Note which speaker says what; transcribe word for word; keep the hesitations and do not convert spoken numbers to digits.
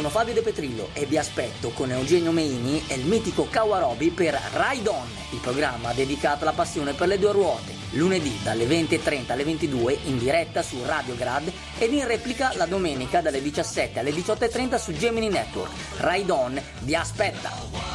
Speaker 1: sono Fabio De Petrillo e vi aspetto con Eugenio Meini e il mitico Kawarobi per Ride On, il programma dedicato alla passione per le due ruote, lunedì dalle venti e trenta alle ventidue in diretta su Radio Grad ed in replica la domenica dalle diciassette alle diciotto e trenta su Gemini Network. Ride On vi aspetta!